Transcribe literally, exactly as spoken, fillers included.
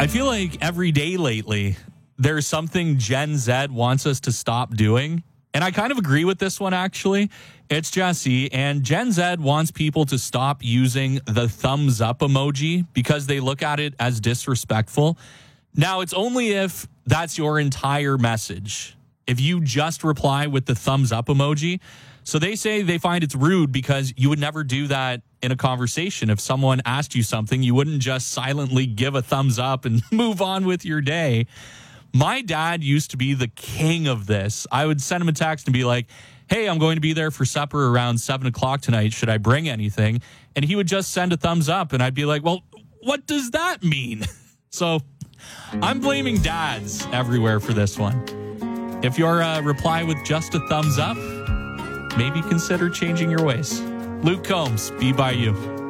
I feel like every day lately, there's something Gen Z wants us to stop doing. And I kind of agree with this one, actually. It's Jesse, and Gen Z wants people to stop using the thumbs up emoji because they look at it as disrespectful. Now, it's only if that's your entire message. If you just reply with the thumbs up emoji. So they say they find it's rude because you would never do that in a conversation. If someone asked you something, you wouldn't just silently give a thumbs up and move on with your day. My dad used to be the king of this. I would send him a text and be like, hey, I'm going to be there for supper around seven o'clock tonight. Should I bring anything? And he would just send a thumbs up. And I'd be like, well, what does that mean? So I'm blaming dads everywhere for this one. If your uh, reply with just a thumbs up, maybe consider changing your ways. Luke Combs, Be By You.